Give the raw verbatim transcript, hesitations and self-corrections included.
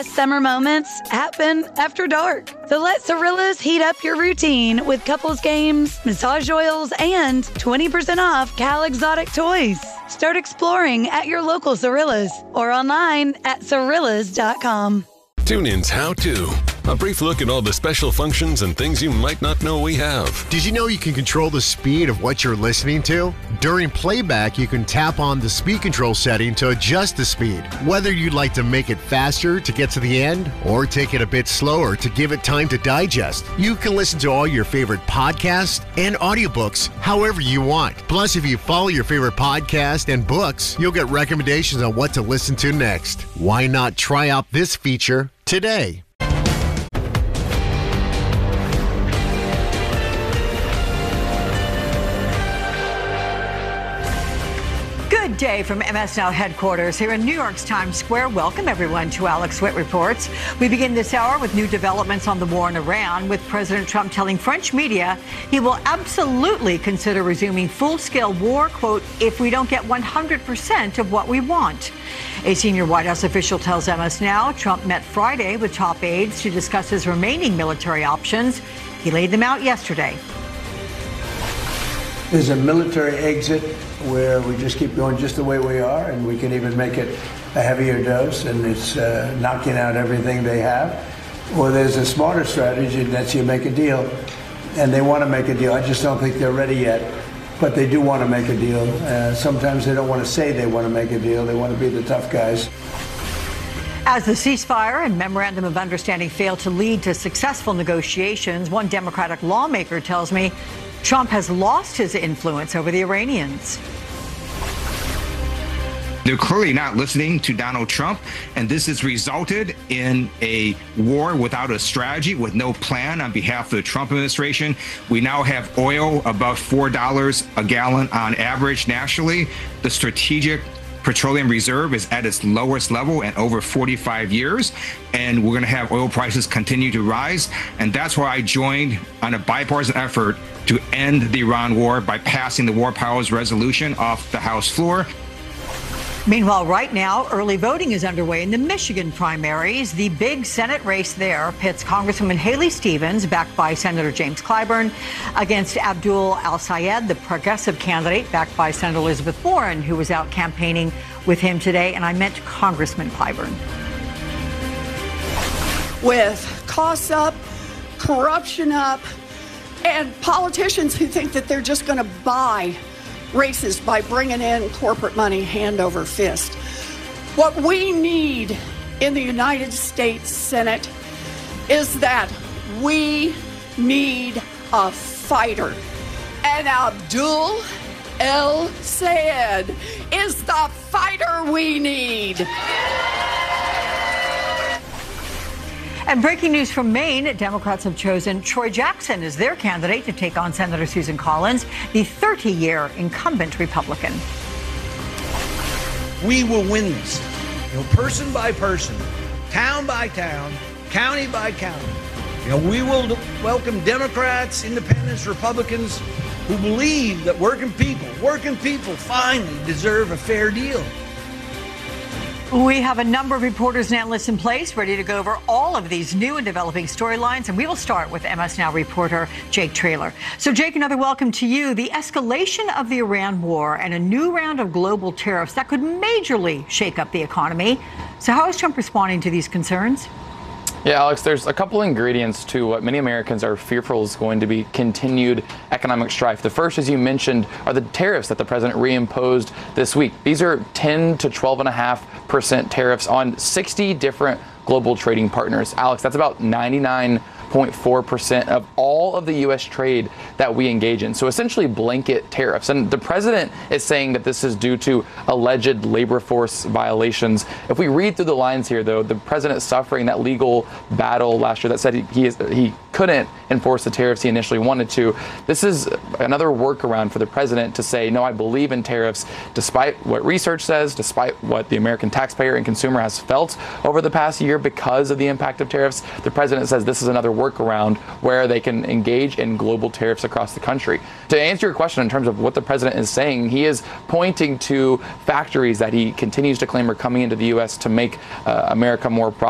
Summer moments happen after dark. So let Cirillas heat up your routine with couples games, massage oils, and twenty percent off Cal Exotic toys. Start exploring at your local Cirillas or online at cirillas dot com. TuneIn's How To. A brief look at all the special functions and things you might not know we have. Did you know you can control the speed of what you're listening to? During playback, you can tap on the speed control setting to adjust the speed. Whether you'd like to make it faster to get to the end or take it a bit slower to give it time to digest, you can listen to all your favorite podcasts and audiobooks however you want. Plus, if you follow your favorite podcast and books, you'll get recommendations on what to listen to next. Why not try out this feature today? Good day from M S Now headquarters here in New York's Times Square. Welcome, everyone, to Alex Witt Reports. We begin this hour with new developments on the war in Iran, with President Trump telling French media he will absolutely consider resuming full-scale war, quote, if we don't get one hundred percent of what we want. A senior White House official tells M S Now Trump met Friday with top aides to discuss his remaining military options. He laid them out yesterday. There's a military exit where we just keep going just the way we are, and we can even make it a heavier dose, and it's uh, knocking out everything they have. Or there's a smarter strategy, and that's you make a deal, and they want to make a deal. I just don't think they're ready yet, but they do want to make a deal. Uh, sometimes they don't want to say they want to make a deal. They want to be the tough guys. As the ceasefire and memorandum of understanding fail to lead to successful negotiations, one Democratic lawmaker tells me Trump has lost his influence over the Iranians. They're clearly not listening to Donald Trump, and this has resulted in a war without a strategy, with no plan on behalf of the Trump administration. We now have oil above four dollars a gallon on average nationally. The strategic petroleum reserve is at its lowest level in over forty-five years, and we're going to have oil prices continue to rise. And that's why I joined on a bipartisan effort to end the Iran war by passing the War Powers Resolution off the House floor. Meanwhile, right now, early voting is underway in the Michigan primaries. The big Senate race there pits Congresswoman Haley Stevens, backed by Senator James Clyburn, against Abdul Al-Sayed, the progressive candidate, backed by Senator Elizabeth Warren, who was out campaigning with him today. And I meant Congressman Clyburn. With costs up, corruption up, and politicians who think that they're just going to buy races by bringing in corporate money hand over fist. What we need in the United States Senate is that we need a fighter. And Abdul El-Sayed is the fighter we need. And breaking news from Maine, Democrats have chosen Troy Jackson as their candidate to take on Senator Susan Collins, the thirty-year incumbent Republican. We will win this, you know, person by person, town by town, county by county. You know, we will welcome Democrats, independents, Republicans who believe that working people, working people finally deserve a fair deal. We have a number of reporters and analysts in place ready to go over all of these new and developing storylines. And we will start with M S Now reporter Jake Traylor. So, Jake, another welcome to you. The escalation of the Iran war and a new round of global tariffs that could majorly shake up the economy. So how is Trump responding to these concerns? Yeah, Alex, there's a couple ingredients to what many Americans are fearful is going to be continued economic strife. The first, as you mentioned, are the tariffs that the president reimposed this week. These are ten to twelve point five percent tariffs on sixty different global trading partners. Alex, that's about ninety-nine point four percent of all of the U S trade that we engage in. So essentially blanket tariffs. And the president is saying that this is due to alleged labor force violations. If we read through the lines here, though, the president is suffering that legal battle last year that said he he, is, he couldn't enforce the tariffs he initially wanted to. This is another workaround for the president to say, no, I believe in tariffs, despite what research says, despite what the American taxpayer and consumer has felt over the past year because of the impact of tariffs. The president says this is another workaround where they can engage in global tariffs across the country. To answer your question in terms of what the president is saying, he is pointing to factories that he continues to claim are coming into the U S to make uh, America more profitable.